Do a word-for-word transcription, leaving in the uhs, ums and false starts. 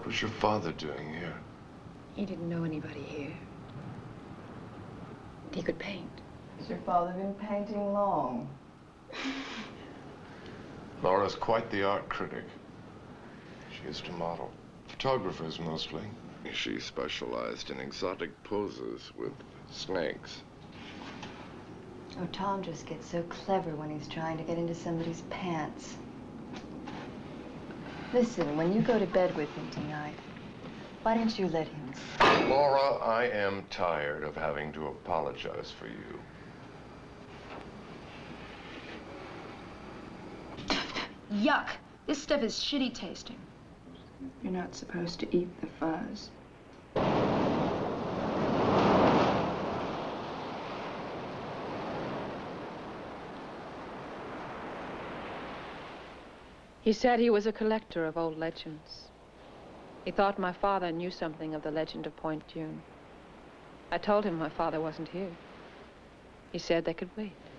What was your father doing here? He didn't know anybody here. He could paint. Has your father been painting long? Laura's quite the art critic. She used to model photographers mostly. She specialized in exotic poses with snakes. Oh, Tom just gets so clever when he's trying to get into somebody's pants. Listen, when you go to bed with him tonight, why don't you let him sleep? Laura, I am tired of having to apologize for you. Yuck! This stuff is shitty tasting. You're not supposed to eat the fuzz. He said he was a collector of old legends. He thought my father knew something of the legend of Point Dune. I told him my father wasn't here. He said they could wait.